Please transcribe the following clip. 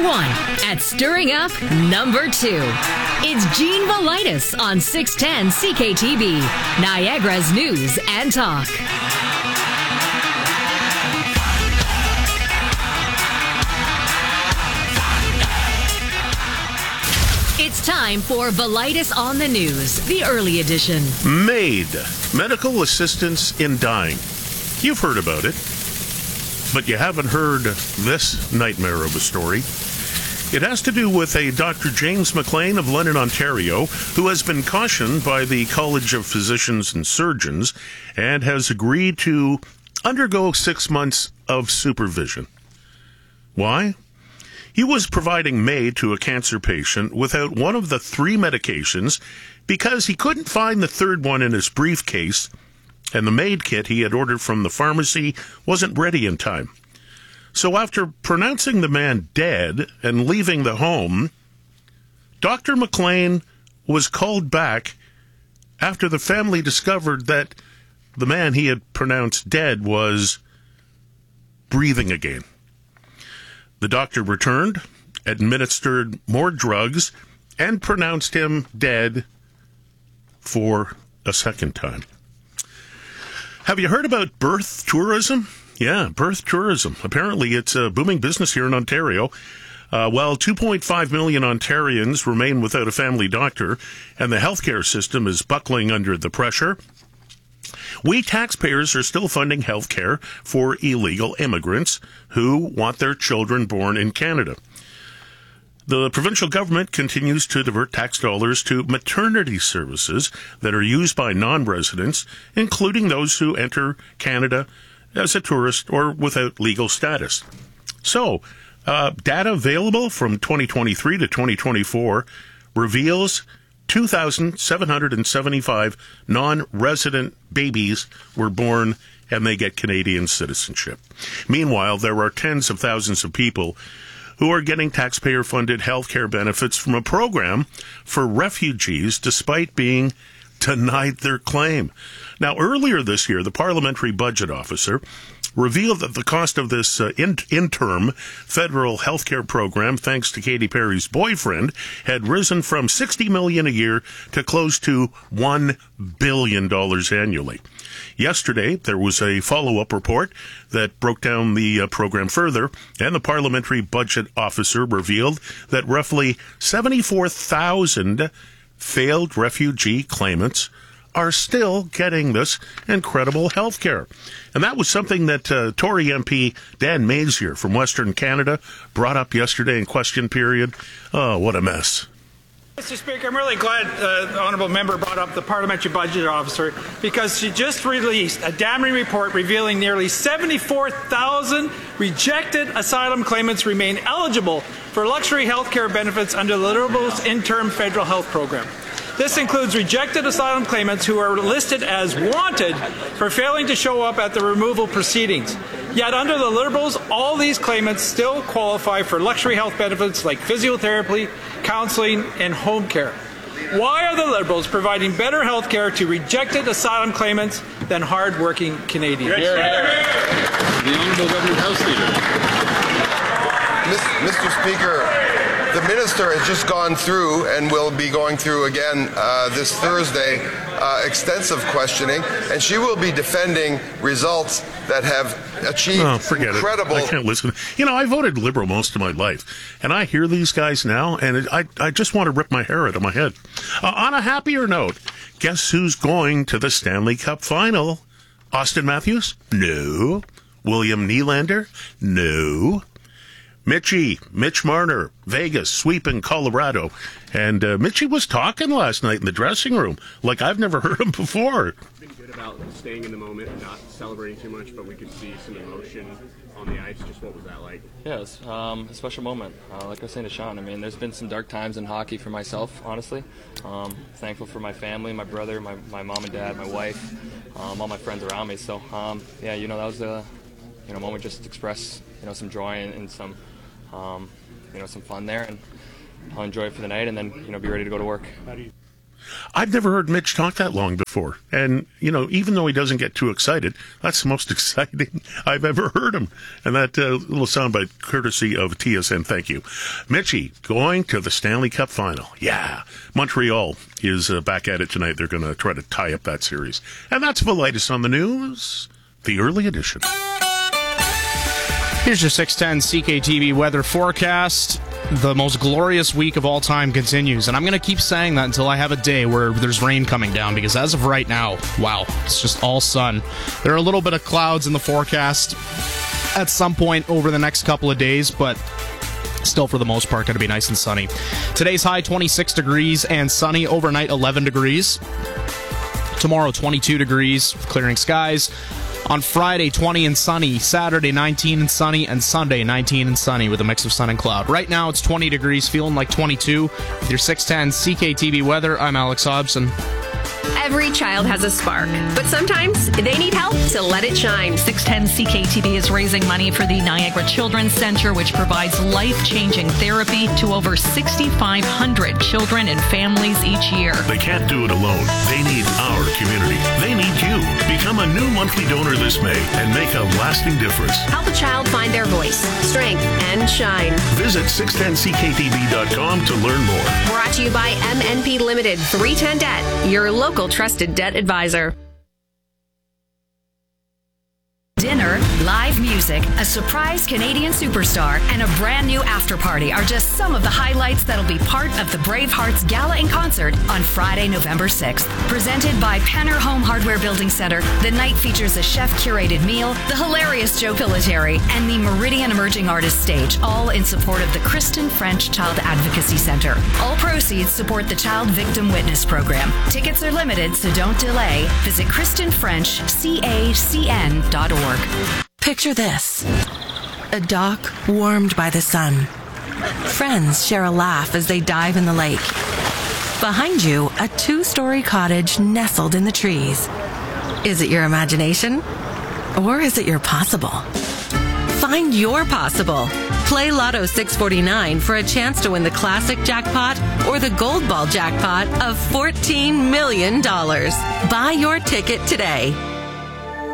1 at stirring up number 2. It's Gene Valitis on 610 CKTB, Niagara's News and Talk. It's time for Valitis on the News, the early edition. MAID, medical assistance in dying. You've heard about it, but you haven't heard this nightmare of a story. It has to do with a Dr. James McLean of London, Ontario, who has been cautioned by the College of Physicians and Surgeons and has agreed to undergo 6 months of supervision. Why? He was providing MAID to a cancer patient without one of the 3 medications because he couldn't find the third one in his briefcase, and the MAID kit he had ordered from the pharmacy wasn't ready in time. So after pronouncing the man dead and leaving the home, Dr. McLean was called back after the family discovered that the man he had pronounced dead was breathing again. The doctor returned, administered more drugs, and pronounced him dead for a second time. Have you heard about birth tourism? Yeah, birth tourism. Apparently it's a booming business here in Ontario. While 2.5 million Ontarians remain without a family doctor and the healthcare system is buckling under the pressure, we taxpayers are still funding health care for illegal immigrants who want their children born in Canada. The provincial government continues to divert tax dollars to maternity services that are used by non-residents, including those who enter Canada as a tourist or without legal status. So, data available from 2023 to 2024 reveals 2,775 non-resident babies were born and they get Canadian citizenship. Meanwhile, there are tens of thousands of people who are getting taxpayer-funded health care benefits from a program for refugees despite being denied their claim. Now, earlier this year, the Parliamentary Budget Officer revealed that the cost of this interim federal health care program, thanks to Katy Perry's boyfriend, had risen from $60 million a year to close to $1 billion annually. Yesterday, there was a follow-up report that broke down the program further, and the Parliamentary Budget Officer revealed that roughly 74,000 failed refugee claimants are still getting this incredible health care. And that was something that Tory MP Dan Masier from Western Canada brought up yesterday in question period. Oh, what a mess. Mr. Speaker, I'm really glad the Honourable Member brought up the Parliamentary Budget Officer because she just released a damning report revealing nearly 74,000 rejected asylum claimants remain eligible for luxury health care benefits under the Liberals' interim federal health program. This includes rejected asylum claimants who are listed as wanted for failing to show up at the removal proceedings. Yet under the Liberals, all these claimants still qualify for luxury health benefits like physiotherapy, counselling, and home care. Why are the Liberals providing better health care to rejected asylum claimants than hard-working Canadians? The Honourable Government House Leader. Mr. Speaker, the Minister has just gone through and will be going through again this Thursday extensive questioning, and she will be defending results that have achieved incredible... I can't listen. You know, I voted Liberal most of my life, and I hear these guys now, and I just want to rip my hair out of my head. On a happier note, guess who's going to the Stanley Cup Final? Austin Matthews? No. William Nylander? No. Mitch Marner, Vegas, sweeping Colorado. And Mitchie was talking last night in the dressing room like I've never heard him before. Been good about staying in the moment and not celebrating too much, but we could see some emotion on the ice. Just what was that like? Yeah, it was a special moment. Like I was saying to Sean, I mean, there's been some dark times in hockey for myself, honestly. Thankful for my family, my brother, my mom and dad, my wife, all my friends around me. So, yeah, you know, that was a moment just to express, some joy and some... some fun there, and I'll enjoy it for the night and then, be ready to go to work. I've never heard Mitch talk that long before. And, even though he doesn't get too excited, that's the most exciting I've ever heard him. And that little soundbite courtesy of TSN. Thank you. Mitchie, going to the Stanley Cup final. Yeah. Montreal is back at it tonight. They're going to try to tie up that series. And that's the latest on the news, the early edition. Here's your 610 CKTV weather forecast. The most glorious week of all time continues, and I'm going to keep saying that until I have a day where there's rain coming down, because as of right now, wow, it's just all sun. There are a little bit of clouds in the forecast at some point over the next couple of days, but still for the most part going to be nice and sunny. Today's high 26 degrees and sunny, overnight 11 degrees. Tomorrow 22 degrees with clearing skies. On Friday, 20 and sunny. Saturday, 19 and sunny. And Sunday, 19 and sunny with a mix of sun and cloud. Right now, it's 20 degrees, feeling like 22. With your 610 CKTV weather, I'm Alex Hobson. Every child has a spark, but sometimes they need help to let it shine. 610 CKTV is raising money for the Niagara Children's Center, which provides life-changing therapy to over 6,500 children and families each year. They can't do it alone. They need our community. They need you. Become a new monthly donor this May and make a lasting difference. Help a child find their voice, strength, and shine. Visit 610ckTV.com to learn more. Brought to you by MNP Limited 310 Debt, your local trusted debt advisor. Dinner, live music, a surprise Canadian superstar, and a brand new after party are just some of the highlights that'll be part of the Bravehearts Gala in Concert on Friday, November 6th. Presented by Penner Home Hardware Building Center, the night features a chef-curated meal, the hilarious Joe Pilateri, and the Meridian Emerging Artists Stage, all in support of the Kristen French Child Advocacy Center. All proceeds support the Child Victim Witness Program. Tickets are limited, so don't delay. Visit KristenFrenchCACN.org. Picture this. A dock warmed by the sun. Friends share a laugh as they dive in the lake. Behind you, a 2-story cottage nestled in the trees. Is it your imagination? Or is it your possible? Find your possible. Play Lotto 649 for a chance to win the classic jackpot or the gold ball jackpot of $14 million. Buy your ticket today.